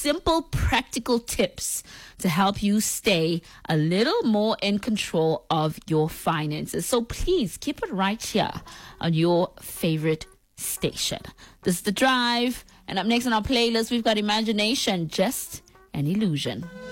simple, practical tips to help you stay a little more in control of your finances. So please keep it right here on your favorite station. This is The Drive, and up next on our playlist, we've got Imagination, Just an Illusion.